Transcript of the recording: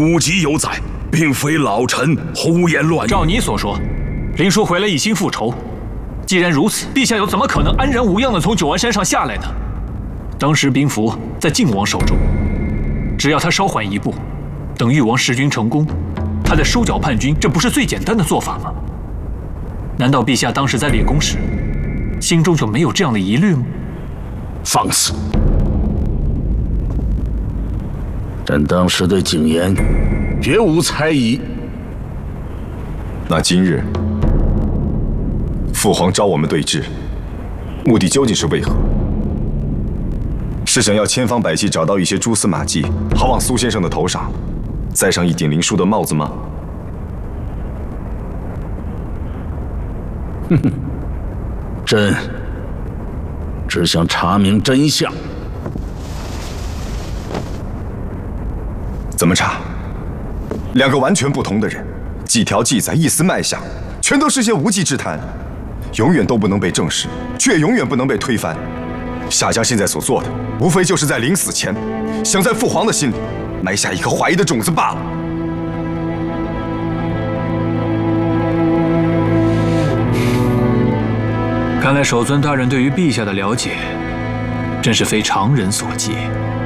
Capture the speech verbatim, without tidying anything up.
古籍有载，并非老臣胡言乱语。 照你所说，林殊回来一心复仇。既然如此，陛下又怎么可能安然无恙地从九安山上下来呢？当时兵符在靖王手中，只要他稍缓一步，等誉王弑君成功，他再收缴叛军，这不是最简单的做法吗？难道陛下当时在列宫时，心中就没有这样的疑虑吗？ 放肆！朕当时对景琰绝无猜疑。 那今日父皇召我们对峙，目的究竟是为何？是想要千方百计找到一些蛛丝马迹，好往苏先生的头上栽上一顶林殊的帽子吗？ 哼哼，朕只想查明真相。 怎么查？两个完全不同的人，几条记载，一丝脉象，全都是些无稽之谈，永远都不能被证实，却永远不能被推翻。夏家现在所做的，无非就是在临死前，想在父皇的心里埋下一颗怀疑的种子罢了。 看来守尊大人对于陛下的了解，真是非常人所及。